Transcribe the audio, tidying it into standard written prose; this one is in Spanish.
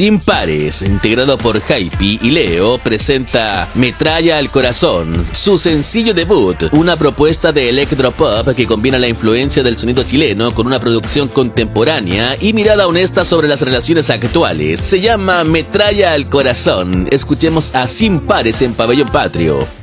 Sin Pares, integrado por Hype y Leo, presenta Metralla al Corazón, su sencillo debut, una propuesta de electropop que combina la influencia del sonido chileno con una producción contemporánea y mirada honesta sobre las relaciones actuales. Se llama Metralla al Corazón. Escuchemos a Sin Pares en Pabellón Patrio.